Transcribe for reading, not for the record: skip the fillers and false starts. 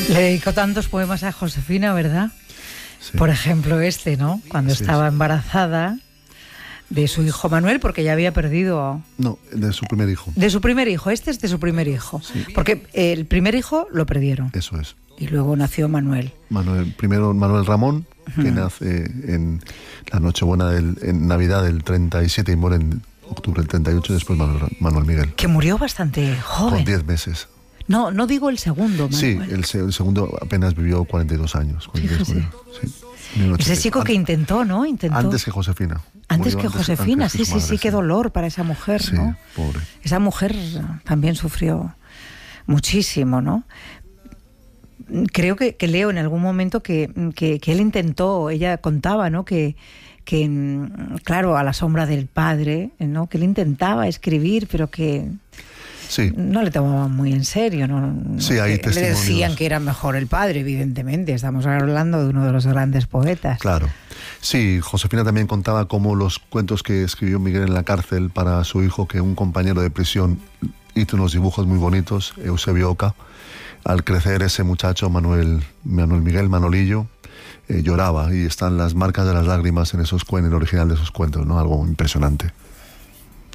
Le dedicó tantos poemas a Josefina, ¿verdad? Sí. Por ejemplo, ¿no? Cuando estaba embarazada de su hijo Manuel, porque ya había perdido... No, de su primer hijo. De su primer hijo, es de su primer hijo. Sí. Porque el primer hijo lo perdieron. Eso es. Y luego nació Manuel. Primero Manuel Ramón, que nace en la Nochebuena, en Navidad del 37 y muere en octubre del 38, y después Manuel Miguel. Que murió bastante joven. Con 10 meses. No digo el segundo, Manuel. Sí, el segundo apenas vivió 42 años. Ese chico que intentó, ¿no? Antes que Josefina. Antes que Josefina, sí, qué dolor para esa mujer, sí, ¿no? Pobre. Esa mujer también sufrió muchísimo, ¿no? Creo que leo en algún momento que él intentó, ella contaba, ¿no? Que claro, a la sombra del padre, ¿no? Que él intentaba escribir, pero que... Sí. No le tomaban muy en serio, ¿no? Sí, hay le decían que era mejor el padre, evidentemente. Estamos hablando de uno de los grandes poetas. Claro. Sí, Josefina también contaba cómo los cuentos que escribió Miguel en la cárcel para su hijo, que un compañero de prisión hizo unos dibujos muy bonitos, Eusebio Oca. Al crecer ese muchacho, Manuel Miguel, Manolillo, lloraba, y están las marcas de las lágrimas en el original de esos cuentos, ¿no? Algo impresionante.